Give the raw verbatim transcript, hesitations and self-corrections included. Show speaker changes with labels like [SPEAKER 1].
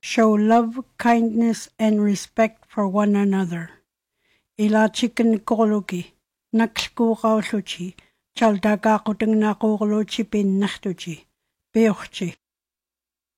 [SPEAKER 1] show love, kindness, and respect for one another. Ila chicken koloki, naksku kauluchi, chaldaka kuteng nakuluchi pin nachtuchi, beochi.